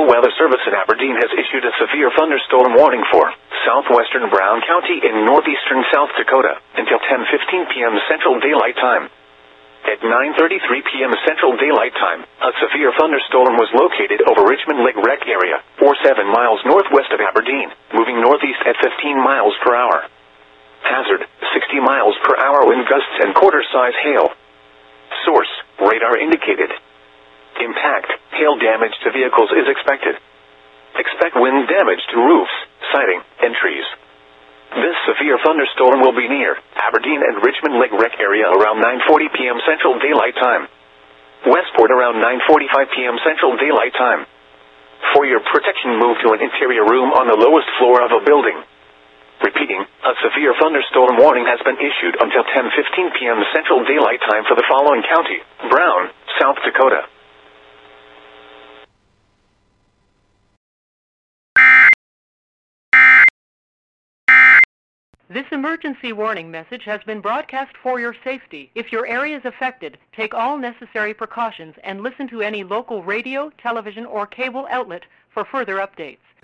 Weather Service in Aberdeen has issued a severe thunderstorm warning for southwestern Brown County in northeastern South Dakota until 10:15 p.m. Central Daylight Time. At 9:33 p.m. Central Daylight Time, a severe thunderstorm was located over Richmond Lake Rec area, 7 miles northwest of Aberdeen, moving northeast at 15 miles per hour. Hazard, 60 miles per hour wind gusts and quarter-size hail. Source, radar indicated. Impact, hail damage to vehicles is expected. Expect wind damage to roofs, siding, and trees. This severe thunderstorm will be near Aberdeen and Richmond Lake Rec area around 9:40 p.m. Central Daylight Time. Westport around 9:45 p.m. Central Daylight Time. For your protection, move to an interior room on the lowest floor of a building. Repeating, a severe thunderstorm warning has been issued until 10:15 p.m. Central Daylight Time for the following county: Brown, South Dakota. This emergency warning message has been broadcast for your safety. If your area is affected, take all necessary precautions and listen to any local radio, television, or cable outlet for further updates.